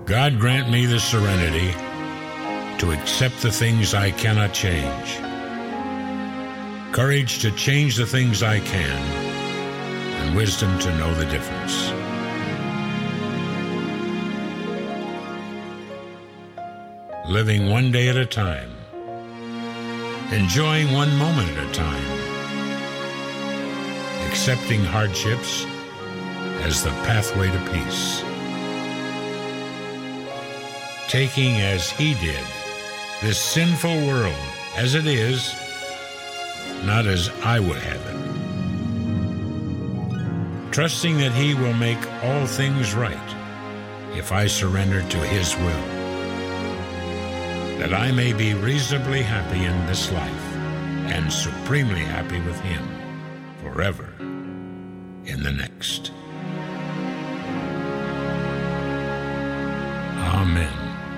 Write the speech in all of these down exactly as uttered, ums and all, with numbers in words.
God grant me the serenity to accept the things I cannot change, courage to change the things I can, and wisdom to know the difference. Living one day at a time, enjoying one moment at a time, accepting hardships as the pathway to peace, taking as he did this sinful world as it is, not as I would have it, trusting that he will make all things right if I surrender to his will, that I may be reasonably happy in this life and supremely happy with him forever in the next. Amen.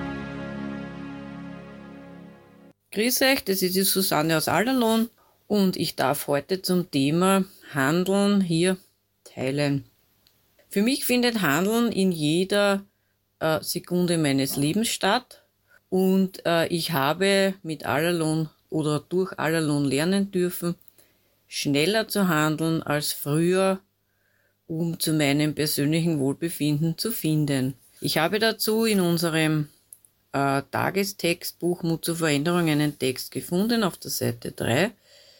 Grüß euch, das ist die Susanne aus Allerlohn und ich darf heute zum Thema Handeln hier teilen. Für mich findet Handeln in jeder äh, Sekunde meines Lebens statt und äh, ich habe mit Allerlohn oder durch Allerlohn lernen dürfen, schneller zu handeln als früher, um zu meinem persönlichen Wohlbefinden zu finden. Ich habe dazu in unserem äh, Tagestextbuch Mut zur Veränderung einen Text gefunden auf der Seite drei.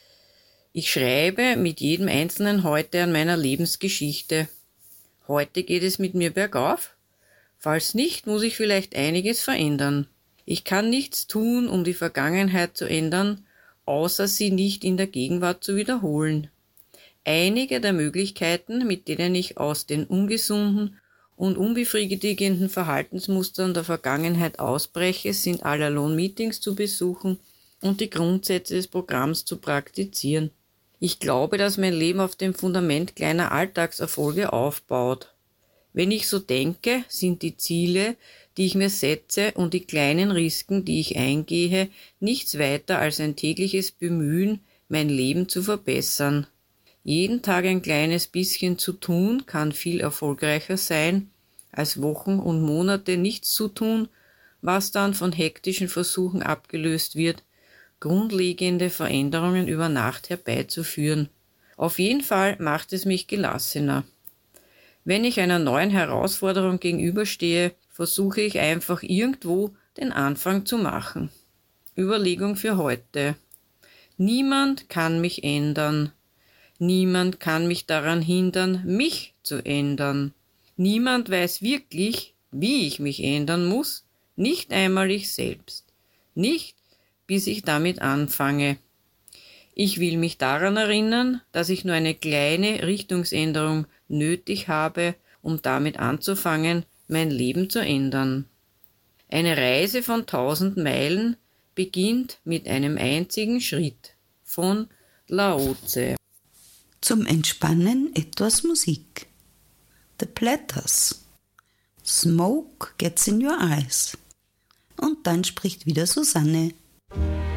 Ich schreibe mit jedem Einzelnen heute an meiner Lebensgeschichte. Heute geht es mit mir bergauf. Falls nicht, muss ich vielleicht einiges verändern. Ich kann nichts tun, um die Vergangenheit zu ändern, außer sie nicht in der Gegenwart zu wiederholen. Einige der Möglichkeiten, mit denen ich aus den ungesunden und unbefriedigenden Verhaltensmustern der Vergangenheit ausbreche, sind Allerlohn-Meetings zu besuchen und die Grundsätze des Programms zu praktizieren. Ich glaube, dass mein Leben auf dem Fundament kleiner Alltagserfolge aufbaut. Wenn ich so denke, sind die Ziele, die ich mir setze und die kleinen Risiken, die ich eingehe, nichts weiter als ein tägliches Bemühen, mein Leben zu verbessern. Jeden Tag ein kleines bisschen zu tun, kann viel erfolgreicher sein, als Wochen und Monate nichts zu tun, was dann von hektischen Versuchen abgelöst wird, grundlegende Veränderungen über Nacht herbeizuführen. Auf jeden Fall macht es mich gelassener. Wenn ich einer neuen Herausforderung gegenüberstehe, versuche ich einfach irgendwo den Anfang zu machen. Überlegung für heute. Niemand kann mich ändern. Niemand kann mich daran hindern, mich zu ändern. Niemand weiß wirklich, wie ich mich ändern muss, nicht einmal ich selbst. Nicht, bis ich damit anfange. Ich will mich daran erinnern, dass ich nur eine kleine Richtungsänderung nötig habe, um damit anzufangen, mein Leben zu ändern. Eine Reise von tausend Meilen beginnt mit einem einzigen Schritt. Von Lao Tse. Zum Entspannen etwas Musik. The Platters. Smoke gets in your eyes. Und dann spricht wieder Susanne.